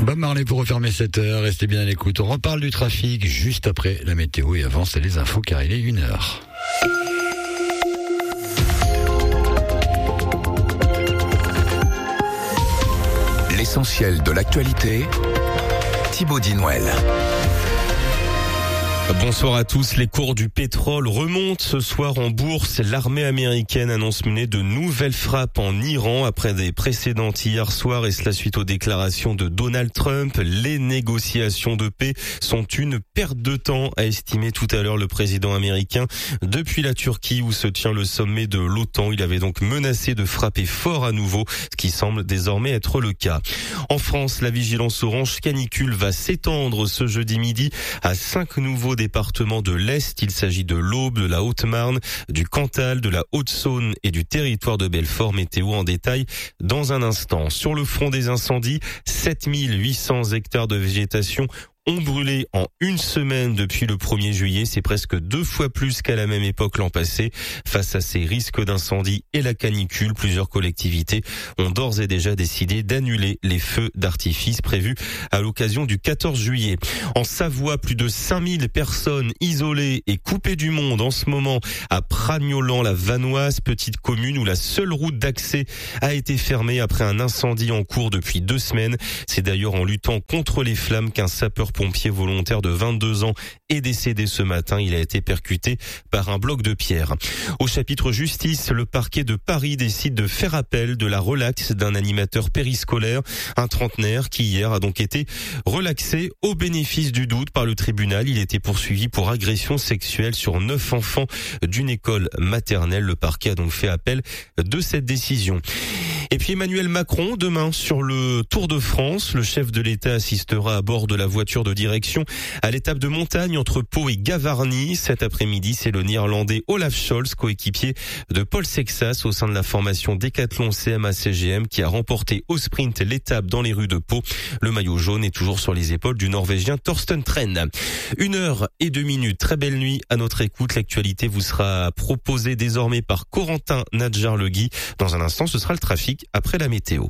Bob Marley pour refermer cette heure. Restez bien à l'écoute. On reparle du trafic juste après la météo et avant, c'est les infos car il est 1h. L'essentiel de l'actualité, Thibaut Dinouel. Bonsoir à tous. Les cours du pétrole remontent ce soir en bourse. L'armée américaine annonce mener de nouvelles frappes en Iran après des précédentes hier soir et cela suite aux déclarations de Donald Trump. Les négociations de paix sont une perte de temps, a estimé tout à l'heure le président américain. Depuis la Turquie où se tient le sommet de l'OTAN, il avait donc menacé de frapper fort à nouveau, ce qui semble désormais être le cas. En France, la vigilance orange canicule va s'étendre ce jeudi midi à 5 nouveaux départements de l'Est. Il s'agit de l'Aube, de la Haute-Marne, du Cantal, de la Haute-Saône et du territoire de Belfort. Météo en détail dans un instant. Sur le front des incendies, 7800 hectares de végétation ont brûlé en une semaine depuis le 1er juillet. C'est presque 2 fois plus qu'à la même époque l'an passé. Face à ces risques d'incendie et la canicule, plusieurs collectivités ont d'ores et déjà décidé d'annuler les feux d'artifice prévus à l'occasion du 14 juillet. En Savoie, plus de 5000 personnes isolées et coupées du monde en ce moment à Pragnolan-la-Vanoise, petite commune où la seule route d'accès a été fermée après un incendie en cours depuis 2 semaines. C'est d'ailleurs en luttant contre les flammes qu'un sapeur-pompier volontaire de 22 ans est décédé ce matin. Il a été percuté par un bloc de pierre. Au chapitre justice, le parquet de Paris décide de faire appel de la relaxe d'un animateur périscolaire, un trentenaire qui hier a donc été relaxé au bénéfice du doute par le tribunal. Il était poursuivi pour agression sexuelle sur 9 enfants d'une école maternelle. Le parquet a donc fait appel de cette décision. Et puis Emmanuel Macron, demain, sur le Tour de France, le chef de l'État assistera à bord de la voiture de direction à l'étape de montagne entre Pau et Gavarnie. Cet après-midi, c'est le Néerlandais Olaf Scholz, coéquipier de Paul Sexas au sein de la formation Décathlon CMA-CGM qui a remporté au sprint l'étape dans les rues de Pau. Le maillot jaune est toujours sur les épaules du Norvégien Thorsten Tren. 1h02. Très belle nuit à notre écoute. L'actualité vous sera proposée désormais par Corentin Nadjar-Legui. Dans un instant, ce sera le trafic après la météo.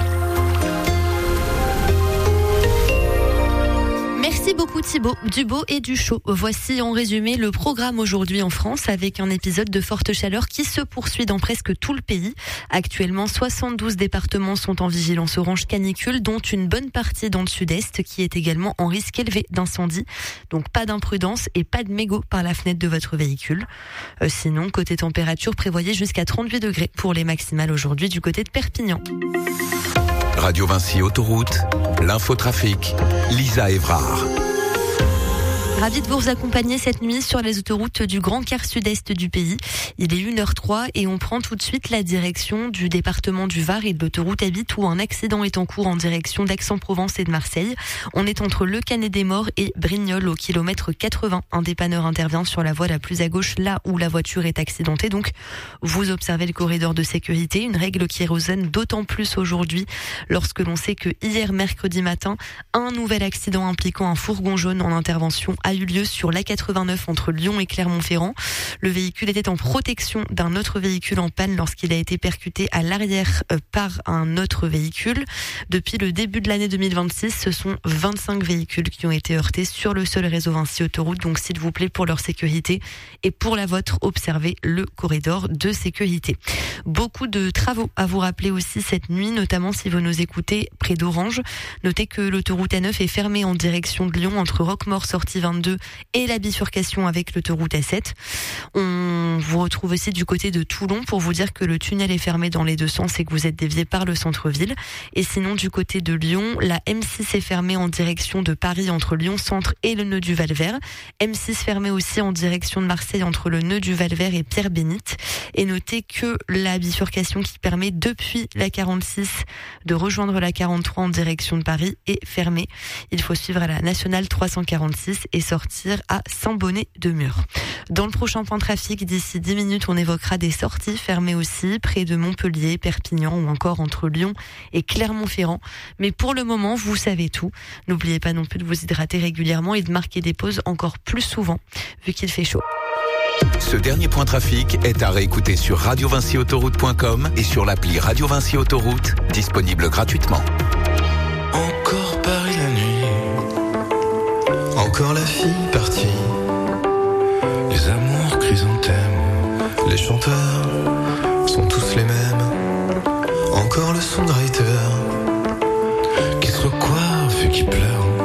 Merci beaucoup Thibaut, du beau et du chaud. Voici en résumé le programme aujourd'hui en France avec un épisode de forte chaleur qui se poursuit dans presque tout le pays. Actuellement, 72 départements sont en vigilance orange canicule, dont une bonne partie dans le sud-est qui est également en risque élevé d'incendie. Donc pas d'imprudence et pas de mégots par la fenêtre de votre véhicule. Sinon, côté température, prévoyez jusqu'à 38 degrés pour les maximales aujourd'hui du côté de Perpignan. Radio Vinci Autoroute, l'infotrafic, Lisa Évrard. Ravi de vous accompagner cette nuit sur les autoroutes du grand quart sud-est du pays. Il est 1h03 et on prend tout de suite la direction du département du Var et de l'autoroute A8 où un accident est en cours en direction d'Aix-en-Provence et de Marseille. On est entre Le Canet-des-Morts et Brignoles au kilomètre 80. Un dépanneur intervient sur la voie la plus à gauche, là où la voiture est accidentée. Donc, vous observez le corridor de sécurité, une règle qui résonne d'autant plus aujourd'hui lorsque l'on sait que hier, mercredi matin, un nouvel accident impliquant un fourgon jaune en intervention a eu lieu sur l'A89 entre Lyon et Clermont-Ferrand. Le véhicule était en protection d'un autre véhicule en panne lorsqu'il a été percuté à l'arrière par un autre véhicule. Depuis le début de l'année 2026, ce sont 25 véhicules qui ont été heurtés sur le seul réseau Vinci Autoroute. Donc s'il vous plaît, pour leur sécurité et pour la vôtre, observez le corridor de sécurité. Beaucoup de travaux à vous rappeler aussi cette nuit, notamment si vous nous écoutez près d'Orange. Notez que l'autoroute A9 est fermée en direction de Lyon entre Roquemaure sortie 22 et la bifurcation avec l'autoroute A7. On vous retrouve aussi du côté de Toulon pour vous dire que le tunnel est fermé dans les deux sens et que vous êtes dévié par le centre-ville. Et sinon, du côté de Lyon, la M6 est fermée en direction de Paris entre Lyon-Centre et le nœud du Val-Vert. M6 fermée aussi en direction de Marseille entre le nœud du Val-Vert et Pierre-Bénite. Et notez que la bifurcation qui permet depuis la 46 de rejoindre la 43 en direction de Paris est fermée. Il faut suivre à la nationale 346 et sortir à Saint-Bonnet-de-Mur. Dans le prochain point trafic, d'ici 10 minutes, on évoquera des sorties fermées aussi près de Montpellier, Perpignan ou encore entre Lyon et Clermont-Ferrand. Mais pour le moment, vous savez tout. N'oubliez pas non plus de vous hydrater régulièrement et de marquer des pauses encore plus souvent vu qu'il fait chaud. Ce dernier point trafic est à réécouter sur radiovinciautoroute.com et sur l'appli Radio Vinci Autoroute, disponible gratuitement. Encore Paris. Encore la fille partie, les amours chrysanthèmes, les chanteurs sont tous les mêmes. Encore le songwriter qui se recoiffe et qui pleure.